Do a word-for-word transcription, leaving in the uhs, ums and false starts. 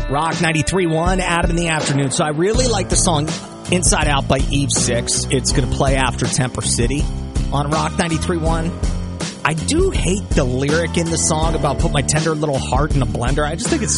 Rock ninety-three point one, Adam in the afternoon. So I really like the song Inside Out by Eve Six. It's going to play after Temper City on Rock ninety-three point one. I do hate the lyric in the song about put my tender little heart in a blender. I just think it's